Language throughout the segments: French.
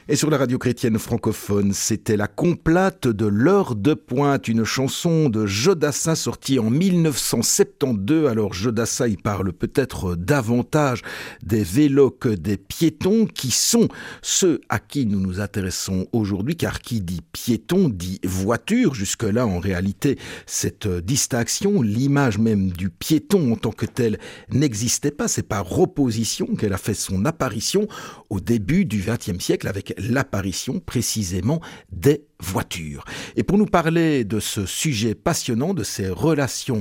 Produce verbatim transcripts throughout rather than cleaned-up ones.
Et sur la radio chrétienne francophone, c'était la complainte de l'heure de pointe, une chanson de Jodassin sortie en mille neuf cent soixante-douze. Alors Jodassin, il parle peut-être davantage des vélos que des piétons, qui sont ceux à qui nous nous intéressons aujourd'hui, car qui dit piéton dit voiture. Jusque-là, en réalité, cette distinction, l'image même du piéton en tant que tel n'existait pas. C'est par opposition qu'elle a fait son apparition au début du vingtième siècle, avec l'apparition précisément des voitures. Et pour nous parler de ce sujet passionnant, de ces relations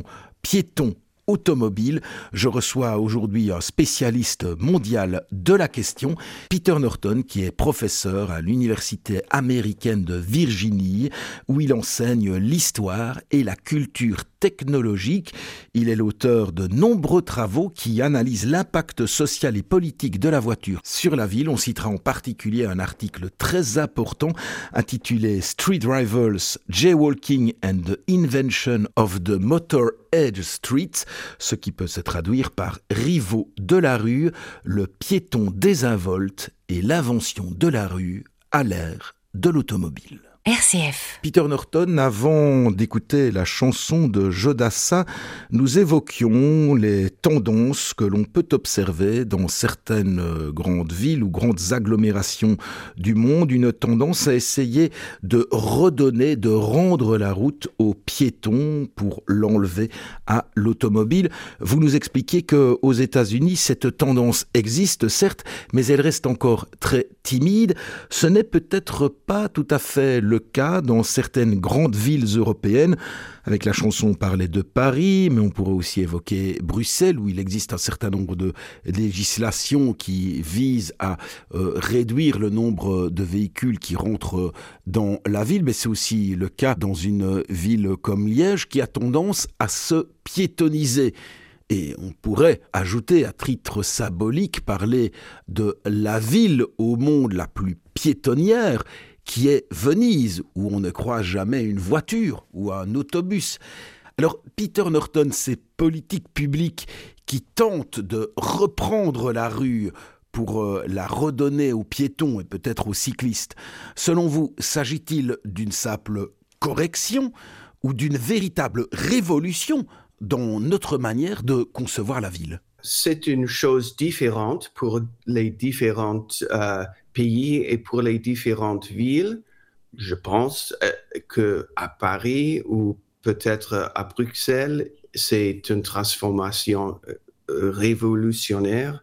piétons-automobiles, je reçois aujourd'hui un spécialiste mondial de la question, Peter Norton, qui est professeur à l'Université américaine de Virginie, où il enseigne l'histoire et la culture technologique. Il est l'auteur de nombreux travaux qui analysent l'impact social et politique de la voiture sur la ville. On citera en particulier un article très important intitulé Street Rivals, Jaywalking and the Invention of the Motor Edge Streets, ce qui peut se traduire par rivaux de la rue, le piéton désinvolte et l'invention de la rue à l'ère de l'automobile. R C F. Peter Norton, avant d'écouter la chanson de Jodassin, nous évoquions les tendances que l'on peut observer dans certaines grandes villes ou grandes agglomérations du monde, une tendance à essayer de redonner, de rendre la route aux piétons pour l'enlever à l'automobile. Vous nous expliquez qu'aux États-Unis, cette tendance existe, certes, mais elle reste encore très timide. Ce n'est peut-être pas tout à fait le cas dans certaines grandes villes européennes. Avec la chanson, on parlait de Paris, mais on pourrait aussi évoquer Bruxelles, où il existe un certain nombre de législations qui visent à euh, réduire le nombre de véhicules qui rentrent dans la ville. Mais c'est aussi le cas dans une ville comme Liège, qui a tendance à se piétoniser. Et on pourrait ajouter, à titre symbolique, parler de la ville au monde la plus piétonnière, qui est Venise, où on ne croise jamais une voiture ou un autobus. Alors, Peter Norton, ces politiques publiques qui tentent de reprendre la rue pour euh, la redonner aux piétons et peut-être aux cyclistes, selon vous, s'agit-il d'une simple correction ou d'une véritable révolution dans notre manière de concevoir la ville? C'est une chose différente pour les différents euh, pays et pour les différentes villes. Je pense euh, qu'à Paris ou peut-être à Bruxelles, c'est une transformation euh, révolutionnaire.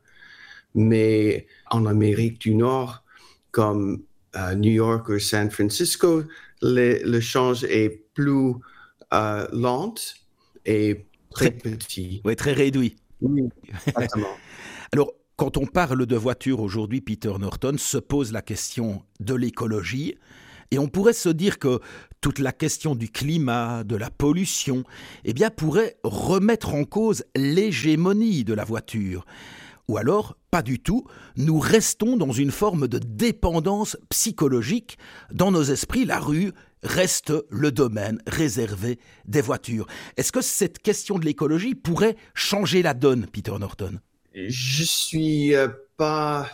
Mais en Amérique du Nord, comme euh, New York ou San Francisco, le, le change est plus euh, lent et très, très petit. Oui, très réduit. Oui, exactement. Alors, quand on parle de voiture aujourd'hui, Peter Norton, se pose la question de l'écologie. Et on pourrait se dire que toute la question du climat, de la pollution, eh bien, pourrait remettre en cause l'hégémonie de la voiture. Ou alors, pas du tout, nous restons dans une forme de dépendance psychologique. Dans nos esprits, la rue reste le domaine réservé des voitures. Est-ce que cette question de l'écologie pourrait changer la donne, Peter Norton ? Je suis euh, pas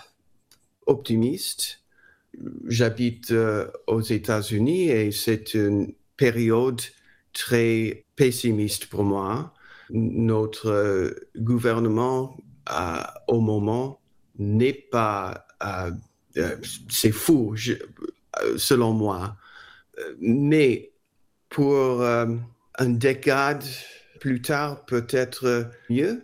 optimiste. J'habite euh, aux États-Unis et c'est une période très pessimiste pour moi. Notre euh, gouvernement, euh, au moment, n'est pas... Euh, euh, c'est fou, je, euh, selon moi. Mais pour euh, une décade plus tard, peut-être mieux.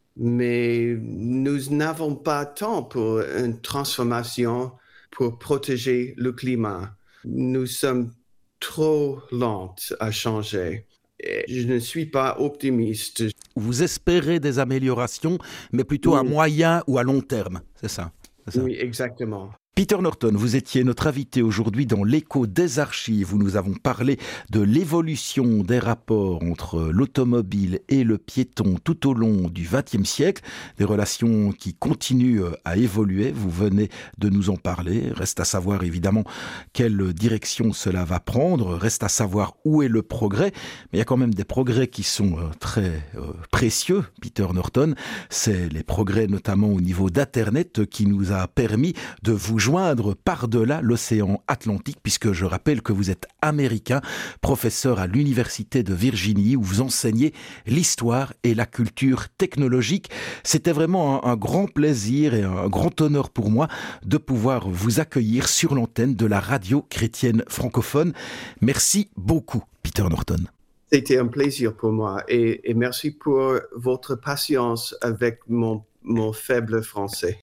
Mais nous n'avons pas de temps pour une transformation pour protéger le climat. Nous sommes trop lents à changer. Et je ne suis pas optimiste. Vous espérez des améliorations, mais plutôt oui. à moyen ou à long terme, c'est ça, c'est ça. Oui, exactement. Peter Norton, vous étiez notre invité aujourd'hui dans l'écho des archives où nous avons parlé de l'évolution des rapports entre l'automobile et le piéton tout au long du vingtième siècle, des relations qui continuent à évoluer. Vous venez de nous en parler. Reste à savoir évidemment quelle direction cela va prendre, reste à savoir où est le progrès, mais il y a quand même des progrès qui sont très euh, précieux, Peter Norton. C'est les progrès notamment au niveau d'Internet qui nous a permis de vous joindre joindre par-delà l'océan Atlantique, puisque je rappelle que vous êtes américain, professeur à l'Université de Virginie, où vous enseignez l'histoire et la culture technologique. C'était vraiment un, un grand plaisir et un grand honneur pour moi de pouvoir vous accueillir sur l'antenne de la radio chrétienne francophone. Merci beaucoup, Peter Norton. C'était un plaisir pour moi et, et merci pour votre patience avec mon, mon faible français.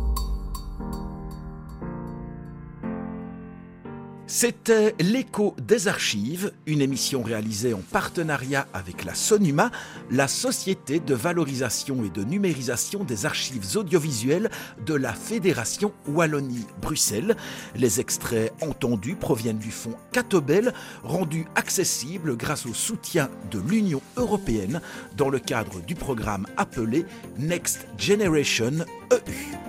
C'était l'Écho des archives, une émission réalisée en partenariat avec la Sonuma, la Société de valorisation et de numérisation des archives audiovisuelles de la Fédération Wallonie-Bruxelles. Les extraits entendus proviennent du fonds Catobel, rendu accessible grâce au soutien de l'Union européenne dans le cadre du programme appelé Next Generation E U.